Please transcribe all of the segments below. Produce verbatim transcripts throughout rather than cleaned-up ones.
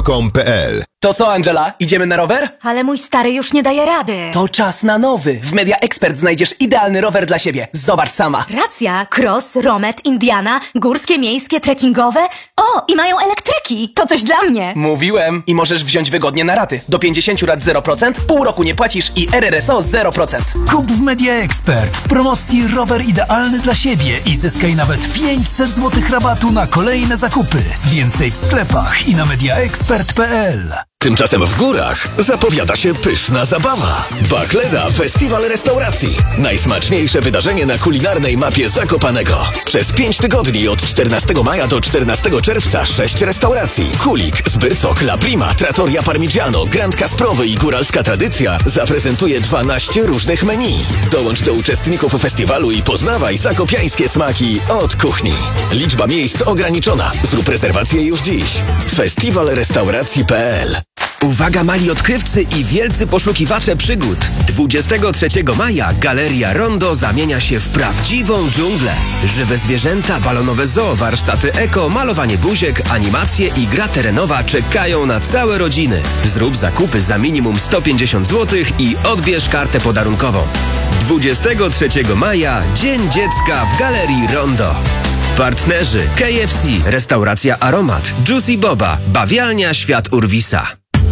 kropka com kropka pe el. To co, Angela? Idziemy na rower? Ale mój stary już nie daje rady. To czas na nowy. W Media Expert znajdziesz idealny rower dla siebie. Zobacz sama. Racja, cross, romet, Indiana, górskie, miejskie, trekkingowe. O, i mają elektryki. To coś dla mnie. Mówiłem. I możesz wziąć wygodnie na raty. Do pięćdziesięciu lat zero procent, pół roku nie płacisz i R R S O zero procent. Kup w Media Expert w promocji rower idealny dla siebie i zyskaj nawet pięćset złotych rabatu na kolejne zakupy. Więcej w sklepach i na media expert kropka pe el. Tymczasem w górach zapowiada się pyszna zabawa. Bachleda Festiwal Restauracji. Najsmaczniejsze wydarzenie na kulinarnej mapie Zakopanego. Przez pięć tygodni od czternastego maja do czternastego czerwca sześć restauracji. Kulik, Zbyrcok, La Prima, Trattoria Parmigiano, Grand Kasprowy i Góralska Tradycja zaprezentuje dwanaście różnych menu. Dołącz do uczestników festiwalu i poznawaj zakopiańskie smaki od kuchni. Liczba miejsc ograniczona. Zrób rezerwację już dziś. Festiwal Restauracji kropka pe el. Uwaga mali odkrywcy i wielcy poszukiwacze przygód. dwudziestego trzeciego maja Galeria Rondo zamienia się w prawdziwą dżunglę. Żywe zwierzęta, balonowe zoo, warsztaty eko, malowanie buziek, animacje i gra terenowa czekają na całe rodziny. Zrób zakupy za minimum sto pięćdziesiąt złotych i odbierz kartę podarunkową. dwudziestego trzeciego maja Dzień Dziecka w Galerii Rondo. Partnerzy K F C, restauracja Aromat, Juicy Boba, bawialnia Świat Urwisa.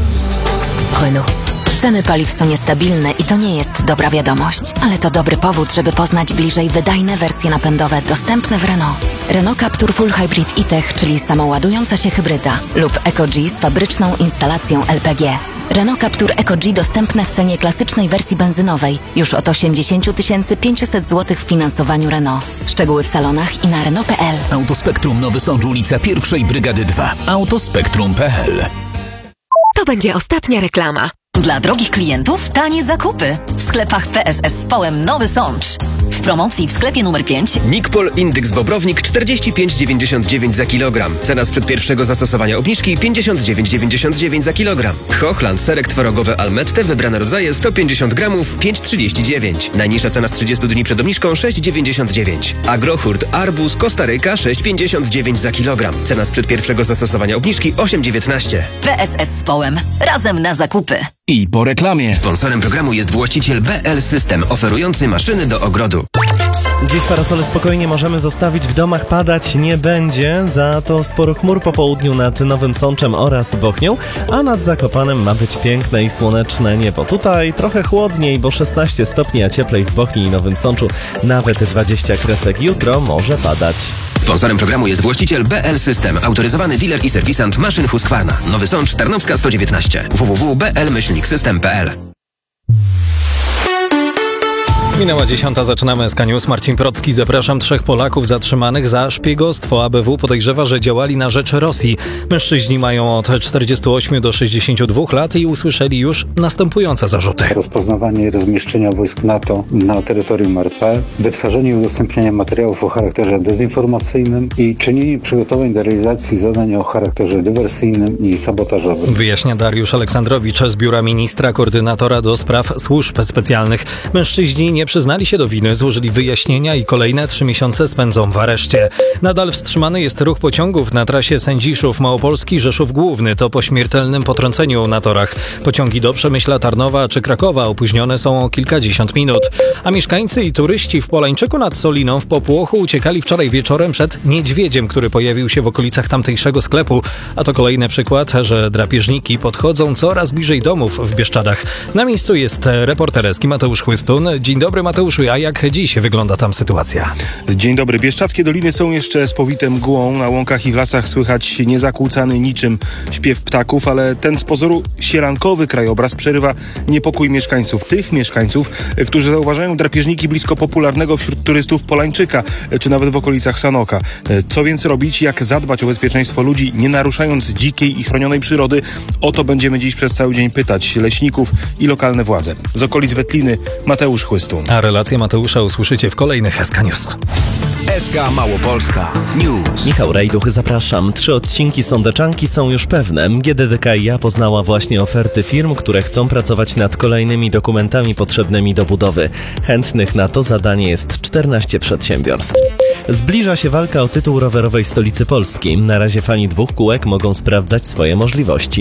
Renault. Ceny paliw są niestabilne i to nie jest dobra wiadomość, ale to dobry powód, żeby poznać bliżej wydajne wersje napędowe dostępne w Renault. Renault Captur Full Hybrid e-Tech, czyli samoładująca się hybryda, lub EcoG z fabryczną instalacją L P G. Renault Captur EcoG dostępne w cenie klasycznej wersji benzynowej już od osiemdziesiąt tysięcy pięćset złotych w finansowaniu Renault. Szczegóły w salonach i na Renault kropka pe el. Autospektrum Nowy Sącz, ulica pierwszej Brygady dwa. autospektrum kropka pe el. To będzie ostatnia reklama. Dla drogich klientów tanie zakupy. W sklepach P S S z Połem Nowy Sącz. W promocji w sklepie numer pięć. Nikpol Indyx Bobrownik czterdzieści pięć dziewięćdziesiąt dziewięć za kilogram. Cena sprzed pierwszego zastosowania obniżki pięćdziesiąt dziewięć dziewięćdziesiąt dziewięć za kilogram. Hochland serek twarogowy Almette, wybrane rodzaje sto pięćdziesiąt gramów, pięć trzydzieści dziewięć. Najniższa cena z trzydziestu dni przed obniżką sześć dziewięćdziesiąt dziewięć. Agrohurt Arbuz Kostaryka sześć pięćdziesiąt dziewięć za kilogram. Cena sprzed pierwszego zastosowania obniżki osiem dziewiętnaście. P S S z Połem. Razem na zakupy. I po reklamie. Sponsorem programu jest właściciel B L System, oferujący maszyny do ogrodu. Dziś parasole spokojnie możemy zostawić w domach, padać nie będzie, za to sporo chmur po południu nad Nowym Sączem oraz Bochnią, a nad Zakopanem ma być piękne i słoneczne niebo. Tutaj trochę chłodniej, bo szesnaście stopni, a cieplej w Bochni i Nowym Sączu, nawet dwadzieścia kresek. Jutro może padać. Sponsorem programu jest właściciel B L System, autoryzowany dealer i serwisant maszyn Husqvarna. Nowy Sącz, Tarnowska sto dziewiętnaście. w w w kropka b l myślnik system kropka p l. Minęła dziesiąta, zaczynamy S K News. Marcin Procki, zapraszam. Trzech Polaków zatrzymanych za szpiegostwo. A B W podejrzewa, że działali na rzecz Rosji. Mężczyźni mają od czterdziestu ośmiu do sześćdziesięciu dwóch lat i usłyszeli już następujące zarzuty. Rozpoznawanie i rozmieszczenia wojsk NATO na terytorium R P, wytwarzanie i udostępnianie materiałów o charakterze dezinformacyjnym i czynienie przygotowań do realizacji zadań o charakterze dywersyjnym i sabotażowym. Wyjaśnia Dariusz Aleksandrowicz z biura ministra koordynatora do spraw służb specjalnych. Mężczyźni nie przyznali się do winy, złożyli wyjaśnienia i kolejne trzy miesiące spędzą w areszcie. Nadal wstrzymany jest ruch pociągów na trasie Sędziszów Małopolski Rzeszów Główny. To po śmiertelnym potrąceniu na torach. Pociągi do Przemyśla, Tarnowa czy Krakowa opóźnione są o kilkadziesiąt minut. A mieszkańcy i turyści w Polańczyku nad Soliną w popłochu uciekali wczoraj wieczorem przed niedźwiedziem, który pojawił się w okolicach tamtejszego sklepu. A to kolejny przykład, że drapieżniki podchodzą coraz bliżej domów w Bieszczadach. Na miejscu jest reporter S K Mateusz Chłystun. Dzień dobry, Mateuszu, a jak dziś wygląda tam sytuacja? Dzień dobry. Bieszczadzkie doliny są jeszcze spowite mgłą. Na łąkach i w lasach słychać niezakłócany niczym śpiew ptaków, ale ten z pozoru sielankowy krajobraz przerywa niepokój mieszkańców. Tych mieszkańców, którzy zauważają drapieżniki blisko popularnego wśród turystów Polańczyka, czy nawet w okolicach Sanoka. Co więc robić? Jak zadbać o bezpieczeństwo ludzi, nie naruszając dzikiej i chronionej przyrody? O to będziemy dziś przez cały dzień pytać leśników i lokalne władze. Z okolic Wetliny Mateusz Chłystun. A relację Mateusza usłyszycie w kolejnych S K News. S K Małopolska News. Michał Rajduch, zapraszam. Trzy odcinki Sądeczanki są już pewne. G D D K i A poznała właśnie oferty firm, które chcą pracować nad kolejnymi dokumentami potrzebnymi do budowy. Chętnych na to zadanie jest czternaście przedsiębiorstw. Zbliża się walka o tytuł rowerowej stolicy Polski. Na razie fani dwóch kółek mogą sprawdzać swoje możliwości.